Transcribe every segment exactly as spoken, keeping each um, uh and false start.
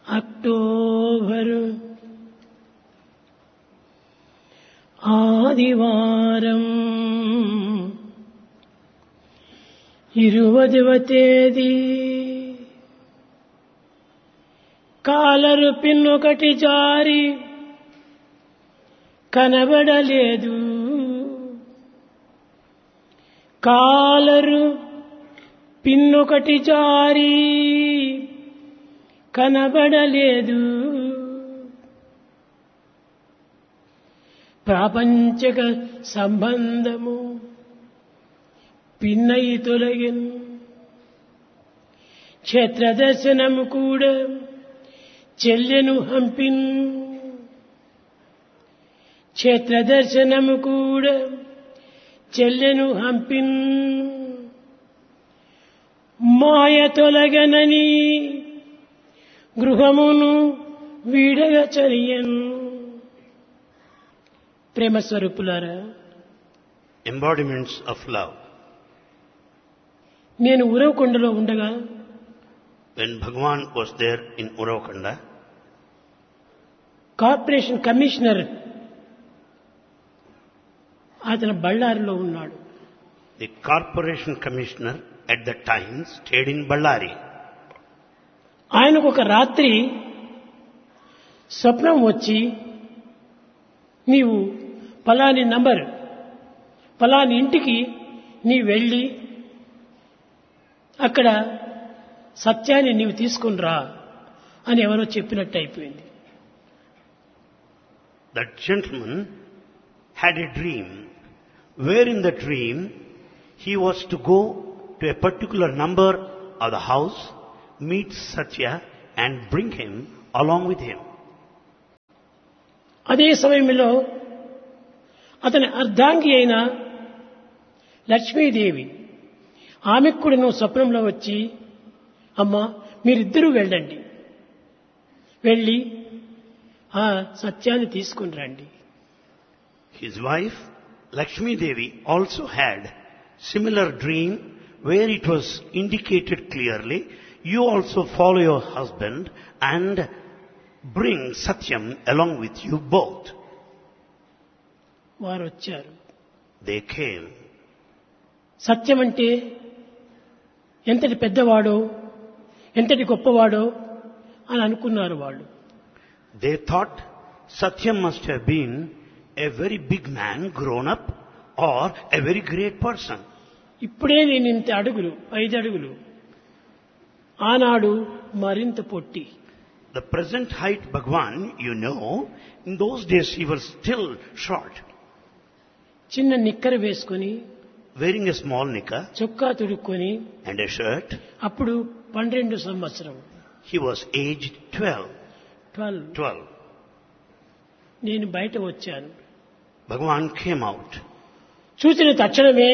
October ఆదివారం ఇరువదవ తేదీ collar పిన్నొకటి జారి కనబడలేదు. కాలరు పిన్నొకటి జారి కనబడలేదు. ప్రాపంచక సంబంధము పిన్నయి తొలగిన్. క్షేత్ర దర్శనము కూడా చెల్లెను హంపిన్. క్షేత్ర దర్శనము కూడా చెల్లెను హంపిన్. మాయ తొలగనని గృహమును వీడగ చరియన్. ప్రేమ స్వరూపులారా, embodiments of love. నేను ఉరవకొండలో ఉండగా When Bhagavan was there in Uravakanda, corporation commissioner అతను బళ్ళారిలో ఉన్నాడు. the corporation commissioner at that time stayed in Ballari. ఆయనకు ఒక రాత్రి స్వప్నం వచ్చి, నీవు ఫలాని నంబర్ ఫలాని ఇంటికి నీ వెళ్ళి అక్కడ సత్యాన్ని నీవు తీసుకుని రా అని ఎవరో చెప్పినట్టు అయిపోయింది. That gentleman had a dream, where in the dream he was to go to a particular number of the house, meet Satya and bring him along with him. అదే సమయంలో అతని అర్ధాంగి అయిన లక్ష్మీదేవి ఆమెకు కూడా నువ్వు స్వప్నంలో వచ్చి, అమ్మా మీరిద్దరూ వెళ్ళండి, వెళ్ళి ఆ సత్యాన్ని తీసుకుని రండి. His wife Lakshmi Devi also had similar dream where it was indicated clearly, you also follow your husband and bring Satyam along with you both. వారు వచ్చారు. They came. సత్యం అంటే ఎంతటి పెద్దవాడో ఎంతటి గొప్పవాడో అని అనుకున్నారు వాళ్ళు. They thought Satyam must have been a very big man grown up or a very great person. ఇప్పుడే నేను ఇంత అడుగులు ఐదు అడుగులు, ఆనాడు మరింత పొట్టి. The present height Bhagwan, you know, in those days he was still short. చిన్న నిక్కర వేసుకొని, Wearing a small knicker చొక్కా తుడుక్కొని, and a shirt. అప్పుడు పన్నెండు సంవత్సరం He was aged twelve. Twelve. twelve. నేను బయట వచ్చాను. Bhagwan came out. చూసిన తక్షణమే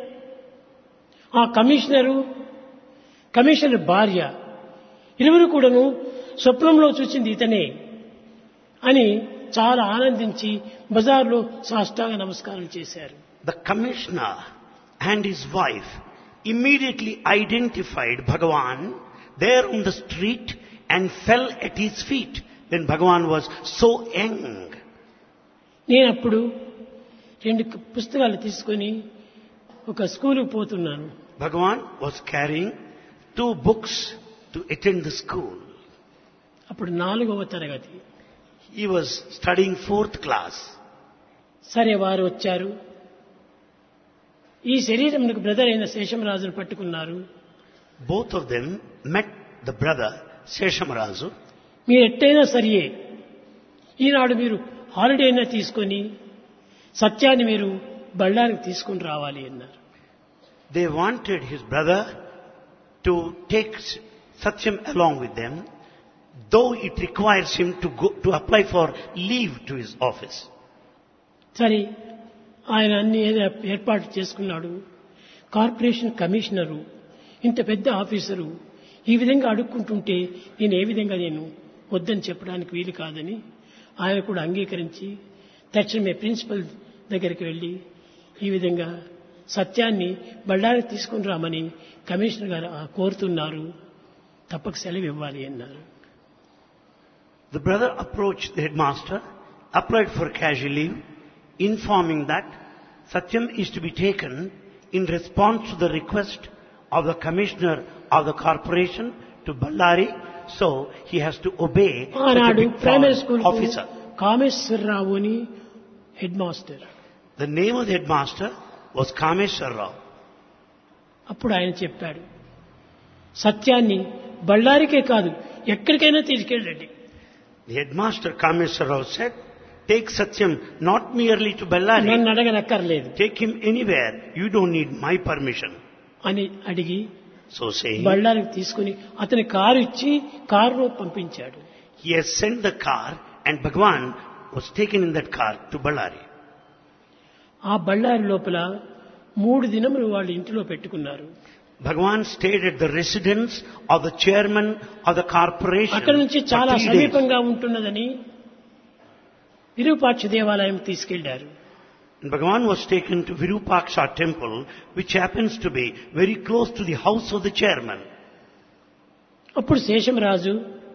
ఆ కమిషనరు కమిషనర్ భార్య ఇరువురు కూడాను స్వప్నంలో చూసింది ఇతనే అని చాలా ఆనందించి బజార్లో సాష్టాంగ నమస్కారం చేశారు. The commissioner and his wife immediately identified Bhagavan there on the street and fell at his feet when Bhagavan was so young. నేను అప్పుడు రెండు పుస్తకాలు తీసుకొని ఒక స్కూలుకు పోతున్నాను. Bhagavan was carrying two books to attend the school. అప్పుడు నాలుగవ తరగతి. He was studying fourth class. సరే, వారు వచ్చారు. ఈ శరీరంకు బ్రదర్ అయిన శేషమరాజును పట్టుకున్నారు. Both of them met the brother Seshamarazu. మీరు ఎట్టయినా సరియే, ఈనాడు మీరు హాలిడే అయినా తీసుకొని సత్యాన్ని మీరు బళ్ళారికి తీసుకుని రావాలి అన్నారు. They wanted his brother to take Satyam along with them, though it requires him to go to apply for leave to his office. సరే, ఆయన అన్ని ఏర్పాటు చేసుకున్నాడు. కార్పొరేషన్ కమిషనరు, ఇంత పెద్ద ఆఫీసరు ఈ విధంగా అడుక్కుంటుంటే నేను ఏ విధంగా నేను వద్దని చెప్పడానికి వీలు కాదని ఆయన కూడా అంగీకరించి తక్షణమే ప్రిన్సిపల్ దగ్గరికి వెళ్ళి ఈ విధంగా సత్యాన్ని బళ్ళారికి తీసుకుని రామని కమిషనర్ గారు కోరుతున్నారు, తప్పక సెలవు ఇవ్వాలి అన్నారు. The brother approached the headmaster, applied for casual leave, informing that Satyam is to be taken in response to the request of the commissioner of the corporation to Ballari, so he has to obey such a ఆనాడు big primary foreign school officer. Kameswara Rao అని head master. The name of the headmaster was Kameshwar Rao. అప్పుడు ఆయన చెప్పాడు, సత్యాన్ని బళ్ళారికే కాదు ఎక్కడికైనా తీసుకెళ్ళండి. The headmaster Kameshwar Rao said, take Satyam not merely to Ballari, నన్ను అడగనక్కర్లేదు take him anywhere, you don't need my permission. అని అడిగి So saying, బళ్ళారికి తీసుకుని అతని కారు ఇచ్చి కారులో పంపించాడు. he has sent the car and Bhagwan was taken in that car to Ballari. ఆ బళ్ళారి లోపల మూడు దినములు వాళ్ళు ఇంటిలో పెట్టుకున్నారు. Bhagwan stayed at the residence of the chairman of the corporation అక్కడ నుంచి for చాలా three days. సమీపంగా ఉంటున్నదని విరూపాక్ష దేవాలయం తీసుకెళ్లారు. And Bhagwan was taken to Virupaksha temple, which happens to be very close to the house of the chairman. అప్పుడు శేషమరాజు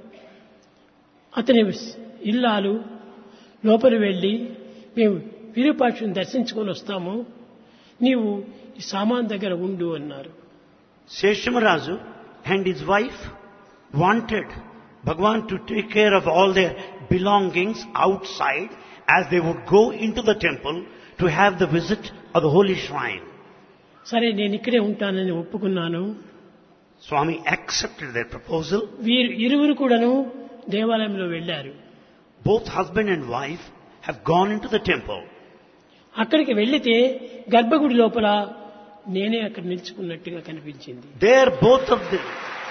అతని ఇల్లాలు లోపలి వెళ్ళి, మేము విరూపాక్షుని దర్శించుకొని వస్తాము, నీవు ఈ సామాన్ దగ్గర ఉండు అన్నారు. Seshamarazu and his wife wanted Bhagwan to take care of all their belongings outside as they would go into the temple to have the visit of the holy shrine. సరే నేను ఇక్కడే ఉంటానని ఒప్పుకున్నాను. Swami accepted their proposal. వీరు ఇరువురు కూడాను దేవాలయంలో వెళ్ళారు. Both husband and wife have gone into the temple. అక్కడికి వెళ్లితే గర్భగుడి లోపల నేనే అక్కడ నిల్చుకున్నట్టుగా కనిపించింది. There both of them,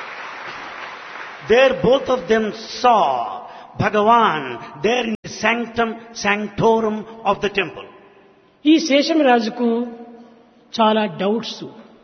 there both of them saw Bhagavan there in the sanctum sanctorum of the temple. ఈ శేషమరాజుకు చాలా doubts.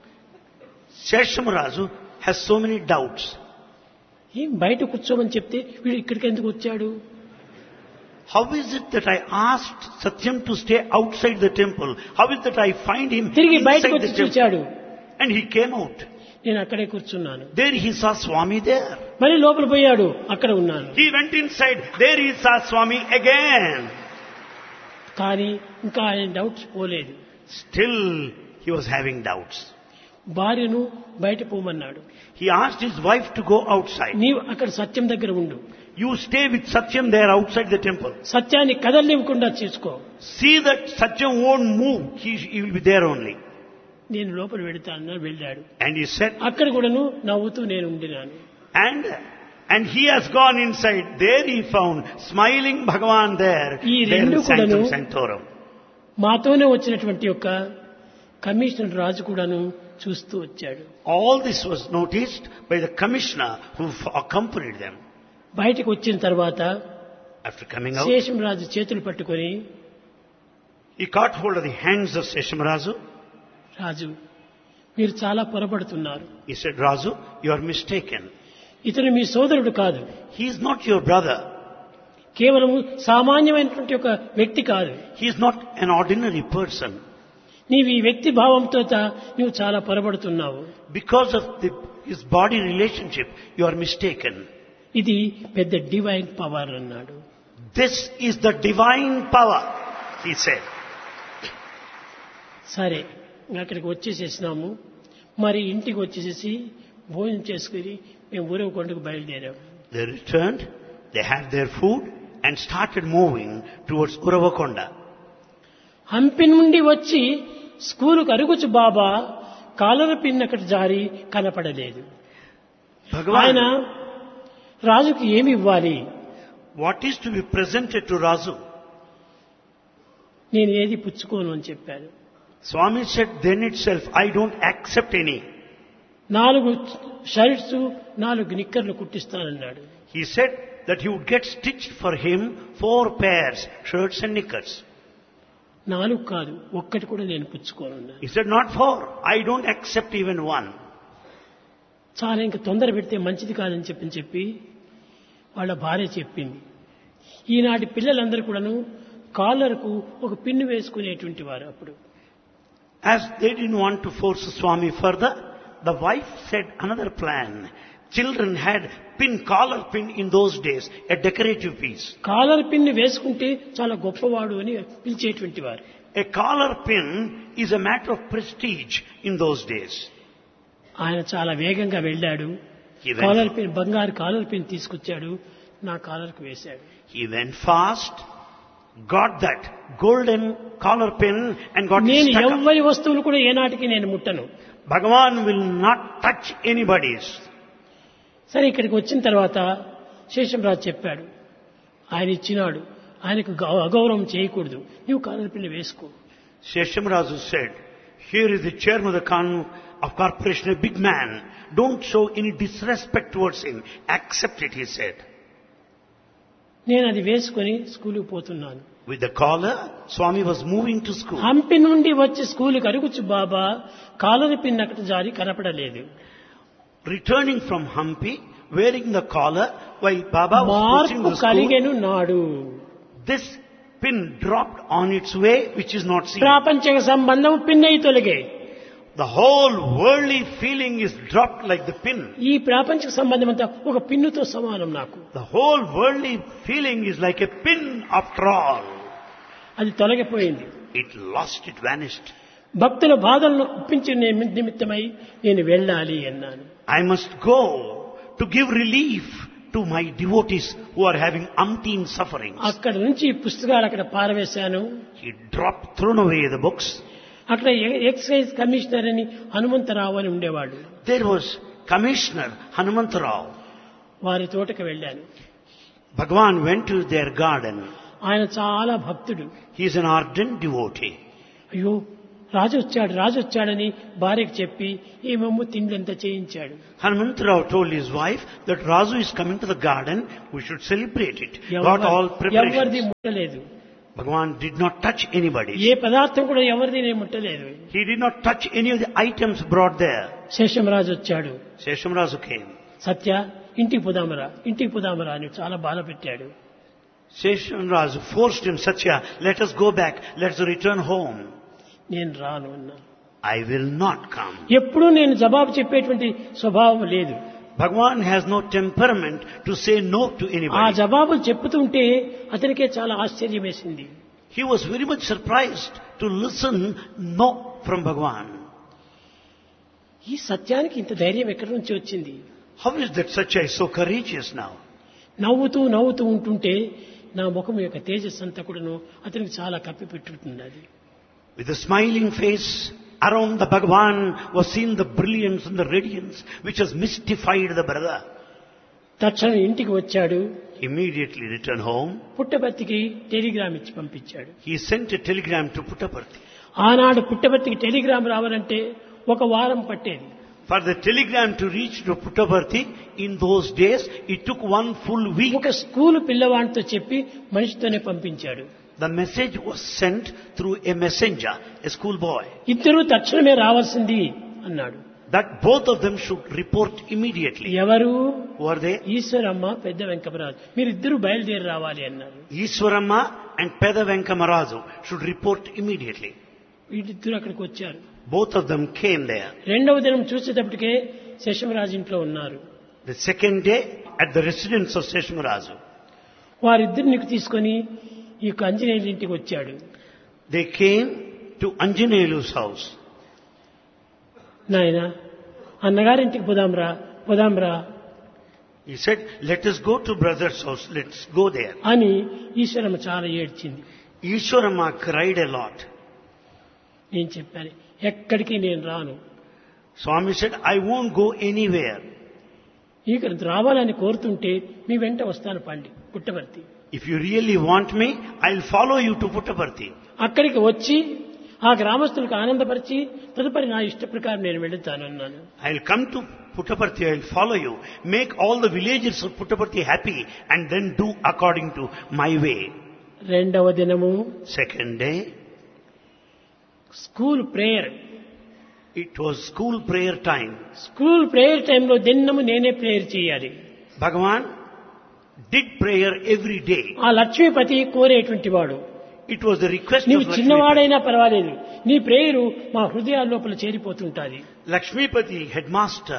Seshamarazu has so many doubts. ఏం బయట కూర్చోమని చెప్తే వీడు ఇక్కడికి ఎందుకు వచ్చాడు? How is it that I asked Satyam to stay outside the temple? How is it that I find him తిరిగి బయటకు inside వచ్చి the temple? చూచాడు. And he came out. నేను అక్కడే కూర్చున్నాను. There he saw Swami there. మళ్ళీ లోపల పోయాడు, అక్కడ ఉన్నాను. He went inside. There he saw Swami again. కానీ ఇంకా ఆయన డౌట్స్ పోలేదు. Still he was having doubts. భార్యను బయట పోమన్నాడు. He asked his wife to go outside. నీవు అక్కడ సత్యం దగ్గర ఉండు, You stay with Satyam there outside the temple. సత్యాన్ని కదలనివ్వకుండా చూసుకో, See that Satyam won't move. He, he will be there only. నేను లోపల వెళతాను. వెళ్ళాడు. And he said, అక్కడ కూడాను నవ్వుతూ నేను ఉండినాను. and and he has gone inside. There he found smiling Bhagavan there. ఈ There in రెండు Sanctum కూడాను Sanctorum. మాతోనే వచ్చినటువంటి యొక్క కమిషనర్ రాజు కూడాను చూస్తూ వచ్చాడు. All this was noticed by the commissioner who f- accompanied them. బయటకు వచ్చిన తర్వాత After coming out, శేషం రాజు చేతులు పట్టుకొని, he caught hold of the hands of Seshamarazu. రాజు మీరు చాలా పొరపడుతున్నారు. He said, Razu, you are mistaken. ఇతను మీ సోదరుడు కాదు, He is not your brother. కేవలం సామాన్యమైనటువంటి ఒక వ్యక్తి కాదు. He is not an ordinary person. నీవు ఈ వ్యక్తి భావంతో తా- నువ్వు చాలా పొరపడుతున్నావు. Because of the, his body relationship, you are mistaken. ఇది పెద్ద డివైన్ పవర్ అన్నాడు. This is the divine power, he said. సరే అక్కడికి వచ్చేసేసినాము. మరి ఇంటికి వచ్చేసేసి భోజనం చేసుకుని మేము ఊరవకొండకు బయలుదేరాము. They returned, they had their food and started moving towards Uravakonda. Hampi నుండి వచ్చి స్కూలుకు అరుగుచు బాబా కాలర పిన్ అక్కడ జారి కనపడలేదు. ఆయన Bhagavan, రాజుకి ఏమి ఇవ్వాలి? what is to be presented to Razu? నేను ఏది పుచ్చుకోను అని చెప్పాను. Swami said then itself, I don't accept any. నాలుగు షర్ట్స్ నాలుగు నిక్కర్లు కుట్టిస్తానన్నాడు. He said that he would get stitched for him four pairs, shirts and knickers. నాలుగు కాదు, ఒక్కటి కూడా నేను పుచ్చుకోనున్నాను. He said, not four. I don't accept even one. చాలా ఇంకా తొందర పెడితే మంచిది కాదని చెప్పని చెప్పి వాళ్ళ భార్య చెప్పింది. ఈనాటి పిల్లలందరూ కూడాను కాలర్కు ఒక పిన్ను వేసుకునేటువంటి వారు. అప్పుడు As they didn't want to force Swami further, the wife said another plan. Children had pin, collar pin in those days, a decorative piece. Caller pin వేసుకుంటే చాలా గొప్పవాడు అని పిలిచేటువంటి వారు. A collar pin is a matter of prestige in those days. ఆయన చాలా వేగంగా వెళ్ళాడు. He went, caller pin, బంగారు కాలర్ పిన్ తీసుకొచ్చాడు, నా కాలర్కు వేశాడు. he went fast, got that golden collar pin and got it నేను stuck up. ఎవ్వరి వస్తువులు కూడా ఏనాటికి నేను ముట్టను. Bhagavan will not touch anybody's. సరే, ఇక్కడికి వచ్చిన తర్వాత శేషంరాజు చెప్పాడు, ఆయన ఇచ్చినాడు, ఆయనకు గౌ- అగౌరవం చేయకూడదు, నీవు కాలర్ పిన్ వేసుకో. Sheshamrazu said, here is the chairman of the con- of corporation, a big man. Don't show any disrespect towards him. Accept it, he said. నేను అది వేసుకొని స్కూలుకు పోతున్నాను. With the collar, Swami was moving to school. Hampi నుండి వచ్చి స్కూలుకు అరుగుచ్చు బాబా caller pin అక్కడ జారి కనపడలేదు. Returning from Hampi, wearing the collar, while Baba was pushing మార్పు the school, కలిగెను నాడు. this pin dropped on its way, which is not seen. ప్రాపంచిక సంబంధం పిన్నై తొలగే. The whole worldly feeling is dropped like the pin. ఈ ప్రాపంచిక సంబంధం అంతా ఒక పిన్నుతో సమానం నాకు. The whole worldly feeling is like a pin after all. అది తొలగిపోయింది. It lost, it vanished. భక్తుల బాధలను ఒప్పించే నిమిత్తమై నేను వెళ్ళాలి అన్నాను. I must go to give relief to my devotees who are having umpteen sufferings. అక్కడ నుంచి ఈ పుస్తకాలు అక్కడ పారవేశాను. He dropped, thrown away the books. అక్కడ ఎ- ఎక్సైజ్ కమిషనర్ అని హనుమంతరావు అని ఉండేవాడు. There was Commissioner Hanumantarao. వారి తోటకు వెళ్ళాను. Bhagavan went to their garden. ఆయన చాలా భక్తుడు. He is an ardent devotee. అయ్యో, రాజు వచ్చాడు రాజు వచ్చాడని భార్యకు చెప్పి ఏమేమో తిండంతా చేయించాడు. Hanumantarao told his wife that Razu is coming to the garden, we should celebrate it. Got all ఎవరిది preparations. ముట్టలేదు. Bhagavan did not touch anybody. ఏ పదార్థం కూడా ఎవరిది నేను ముట్టలేదు. He did not touch any of the items brought there. Seshamraju వచ్చాడు. Sheshamrazu came. సత్య, ఇంటికి పోదామరా ఇంటికి పోదామరా అని చాలా బాధ పెట్టాడు. Sheshamrazu forced him, Satya, let us go back, let us return home. నేను రాను అన్నా. I will not come. ఎప్పుడూ నేను జవాబు చెప్పేటువంటి స్వభావం లేదు. Bhagavan has no temperament to say no to ఆ anybody. జవాబులు చెప్పుతుంటే అతనికే చాలా ఆశ్చర్యం వేసింది. He was very much surprised to listen no from Bhagavan. ఈ సత్యానికి ఇంత ధైర్యం ఎక్కడి నుంచి వచ్చింది? How is that Satya is so courageous now? నవ్వుతూ నవ్వుతూ ఉంటుంటే నా ముఖం యొక్క తేజస్సు అంతా కూడాను అతనికి చాలా కప్పిపెట్టుతున్నది. With a smiling face, around the Bhagavan was seen the brilliance and the radiance which has mystified the brother. తక్షణం ఇంటికి వచ్చాడు. Immediately returned home. పుట్టపర్తికి టెలిగ్రామ్ ఇచ్చి పంపించాడు. He sent a telegram to Puttaparthi. ఆనాడు పుట్టపర్తికి టెలిగ్రామ్ రావాలంటే ఒక వారం పట్టేది. For the telegram to reach to Puttaparthi, in those days, it took one full week. ఒక స్కూలు పిల్లవాడితో చెప్పి మనిషితోనే పంపించాడు. The message was sent through a messenger, a schoolboy, ఇద్దరూ తక్షణమే రావాల్సింది అన్నాడు. that both of them should report immediately. ఎవరు? Who are they? Eshwaramma, పెద్ద వెంకమరాజు, మీరిద్దరూ బయలుదేరి రావాలి అన్నారు. Iswaramma and Peda Venkamarazu should report immediately. వీళ్ళిద్దరూ అక్కడికి వచ్చారు. Both of them came there. రెండవ దినం చూసేటప్పటికే శశమరాజు ఇంట్లో ఉన్నారు. The second day, at the residence of Seshamarazu, వారిద్దరిని తీసుకొని ఈ యొక్క ఆంజనేయుల ఇంటికి వచ్చాడు. they came to Anjaneyalu's house. నాయన, అన్నగారింటికి పోదాంరా పోదాంరా He said, let us go to brother's house, let's go there. అని ఈశ్వరమ్మ చాలా ఏడ్చింది. Ishwarama cried a lot. నేను చెప్పాను, ఎక్కడికి నేను రాను. Swami said, I won't go anywhere. ఇక రావాలని కోరుతుంటే మీ వెంట వస్తాను పండి Puttaparthi. If you really want me, I'll follow you to Puttaparthi. అక్కడికి వచ్చి ఆ గ్రామస్తులకు ఆనందపరిచి తదుపరి నా ఇష్ట ప్రకారం నేను వెళుతాను అన్నాను. I'll come to Puttaparthi, I'll follow you. Make all the villagers of Puttaparthi happy and then do according to my way. రెండవ దినము Second day, school prayer. it was school prayer time. School prayer టైంలో దినము నేనే prayer చేయాలి. Bhagavan did prayer every day. ఆ లక్ష్మీపతి కోరేటువంటి వాడు, It was the request నీవు of Lakshmipati. చిన్నవాడైనా పర్వాలేదు, నీ ప్రేయరు మా హృదయాల లోపల చేరిపోతుంటాది. Lakshmipati, headmaster,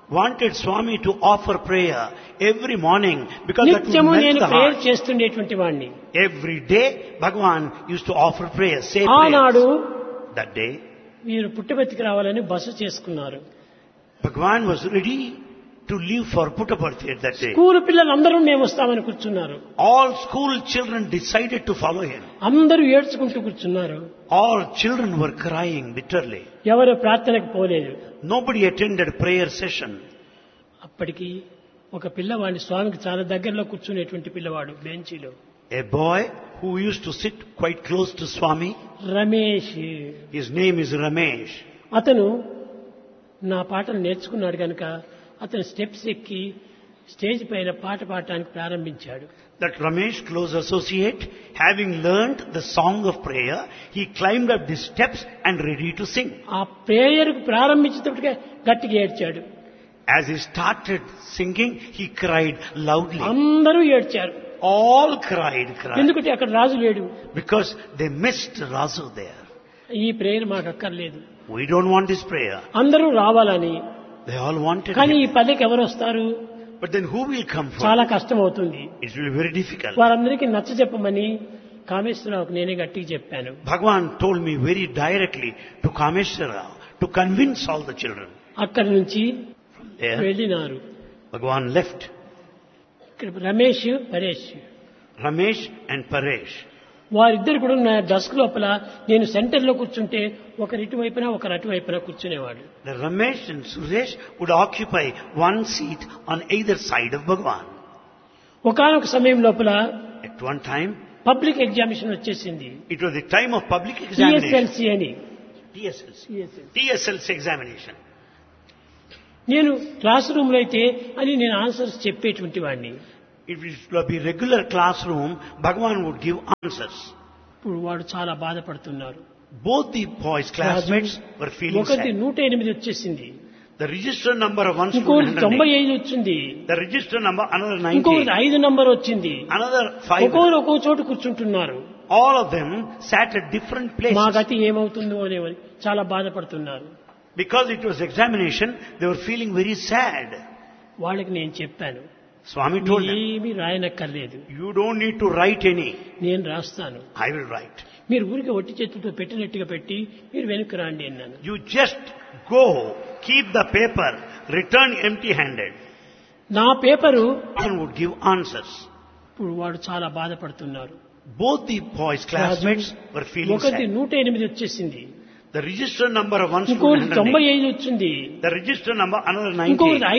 wanted Swami to offer prayer every morning because that would నిత్యము melt నేను the ప్రేయర్ heart. చేస్తుండేటువంటి వాడిని. Every day Bhagavan used to offer prayer, say ఆనాడు prayers. That day మీరు పుట్టబెతికి రావాలని బస చేసుకున్నారు. Bhagavan was ready to leave for Puttaparthi at that day. School పిల్లలందరూ మేము వస్తామని కూర్చున్నారు. All school children decided to follow him. అందరూ ఏడ్చుకుంటూ కూర్చున్నారు. All children were crying bitterly. ఎవరు ప్రార్థనకు పోలేదు. Nobody attended prayer session. అప్పటికి ఒక పిల్లవాడిని స్వామికి చాలా దగ్గరలో కూర్చునేటువంటి పిల్లవాడు బెంచీలో. A boy who used to sit quite close to Swami. Ramesh. His name is Ramesh. అతను నా పాటలు నేర్చుకున్నాడు కనుక అతను స్టెప్స్ ఎక్కి స్టేజ్ పైన పాట పాడటానికి ప్రారంభించాడు. That Ramesh, close associate, having learnt the song of prayer, he climbed up the steps and ready to sing. ఆ ప్రేయర్ ప్రారంభించేటప్పటికే గట్టిగా ఏడ్చాడు. As he started singing, he cried loudly. అందరూ ఏడ్చారు. All cried, cried. ఎందుకంటే అక్కడ రాజు లేడు. Because they missed Rasu there. ఈ prayer మాకు అక్కర్లేదు. We don't want this prayer. అందరూ రావాలని. They all wanted కానీ ఈ it. పల్లెకి ఎవరు వస్తారు? But then who will come for చాలా it? కష్టం అవుతుంది. It will be very difficult. వారందరికీ నచ్చ చెప్పమని కామేశ్వరరావుకు నేనే గట్టిగా చెప్పాను. Bhagavan told me very directly to Kameshwara to convince all the children. అక్కడి నుంచి There, వెళ్ళినారు. Bhagavan left. ఇక్కడ Ramesh Paresh Ramesh and Paresh. వారిద్దరు కూడా నా డస్క్ లోపల నేను సెంటర్ లో కూర్చుంటే ఒకరి ఇటువైపున ఒకరు అటువైపున కూర్చునేవాడు. The Ramesh and Suresh would occupy one seat on either side of Bhagavan. ఒకానొక సమయం లోపల At one time, public examination వచ్చేసింది. it was the time of public examination. TSLC అని. T S L C. T S L C examination. నేను class room లో అయితే అని నేను ఆన్సర్స్ చెప్పేటువంటి వాడిని. If it would be regular classroom, Bhagavan would give answers. ఇప్పుడు వాడు చాలా బాధపడుతున్నారు. Both the boys' classmates were feeling ఒకటి sad. నూట ఎనిమిది వచ్చేసింది. The register number of one ఇంకొకటి student, తొంభై one hundred eight. ఐదు వచ్చింది. The register number another ninety. ఇంకొకటి ఐదు నంబర్ వచ్చింది. Another five. ఒక్కొక్కరు ఒక్కో చోటు కూర్చుంటున్నారు. All of them sat at different మా places. గతి ఏమవుతుందో అనేవి చాలా బాధపడుతున్నారు. Because it was examination, they were feeling very sad. వాళ్ళకి నేను చెప్పాను, Swami told them, ఏమీ రాయనక్కర్లేదు, you don't need to write any. నేను రాస్తాను. I will write. మీరు ఊరికి ఒట్టి చేతులతో పెట్టినట్టుగా పెట్టి మీరు వెనక్కి రాండి అన్నాను. You just go, keep the paper, return empty-handed. నా paper One would give answers. ఇప్పుడు వాడు చాలా బాధపడుతున్నారు. Both the boys' classmates were feeling ఒకటి sad. నూట ఎనిమిది వచ్చేసింది. The register number of one ఇంకొకటి student, తొంభై one hundred eight. ఐదు వచ్చింది. The register number another ninety. ఇంకొకటి